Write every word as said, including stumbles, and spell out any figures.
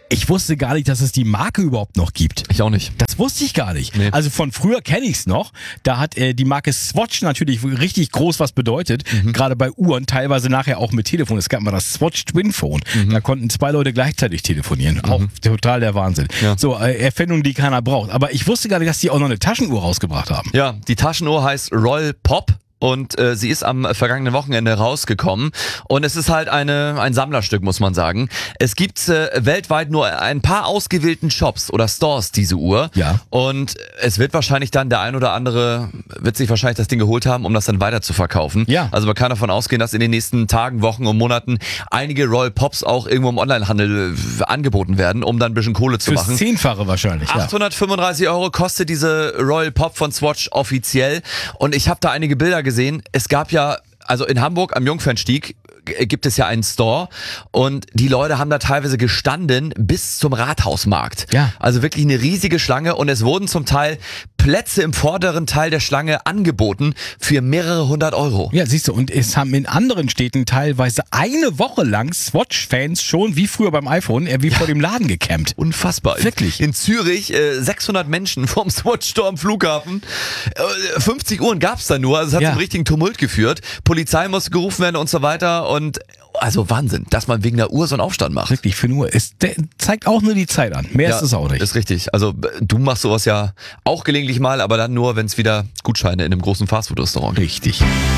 Ich wusste gar nicht, dass es die Marke überhaupt noch gibt. Ich auch nicht. Das wusste ich gar nicht. Nee. Also von früher kenne ich es noch. Da hat äh, die Marke Swatch natürlich richtig groß was bedeutet. Mhm. Gerade bei Uhren, teilweise nachher auch mit Telefon. Es gab mal das Swatch Twin Phone. Mhm. Da konnten zwei Leute gleichzeitig telefonieren. Mhm. Auch total der Wahnsinn. Ja. So, äh, Erfindungen, die keiner braucht. Aber ich wusste gar nicht, dass die auch noch eine Taschenuhr rausgebracht haben. Ja, die Taschenuhr heißt Royal Pop. Und äh, sie ist am vergangenen Wochenende rausgekommen und es ist halt eine ein Sammlerstück, muss man sagen. Es gibt äh, weltweit nur ein paar ausgewählten Shops oder Stores diese Uhr. Ja. Und es wird wahrscheinlich dann der ein oder andere, wird sich wahrscheinlich das Ding geholt haben, um das dann weiter zu verkaufen. Ja. Also man kann davon ausgehen, dass in den nächsten Tagen, Wochen und Monaten einige Royal Pops auch irgendwo im Onlinehandel äh, angeboten werden, um dann ein bisschen Kohle zu Fürs machen. Zehnfache wahrscheinlich. Ja. achthundertfünfunddreißig Euro kostet diese Royal Pop von Swatch offiziell und ich habe da einige Bilder gesehen. Es gab ja, also in Hamburg am Jungfernstieg gibt es ja einen Store und die Leute haben da teilweise gestanden bis zum Rathausmarkt. Ja. Also wirklich eine riesige Schlange und es wurden zum Teil Plätze im vorderen Teil der Schlange angeboten für mehrere hundert Euro. Ja, siehst du, und es haben in anderen Städten teilweise eine Woche lang Swatch-Fans schon, wie früher beim iPhone, wie ja. vor dem Laden gecampt. Unfassbar. Wirklich. In Zürich äh, sechshundert Menschen vorm Swatch-Store am Flughafen. Äh, fünfzig Uhren gab's da nur, also es hat ja. zum richtigen Tumult geführt. Polizei musste gerufen werden und so weiter und also Wahnsinn, dass man wegen der Uhr so einen Aufstand macht. Wirklich, für nur. Es zeigt auch nur die Zeit an. Mehr ja, ist es auch nicht. Ist richtig. Also du machst sowas ja auch gelegentlich mal, aber dann nur, wenn es wieder Gutscheine in einem großen Fastfood-Restaurant gibt. Richtig.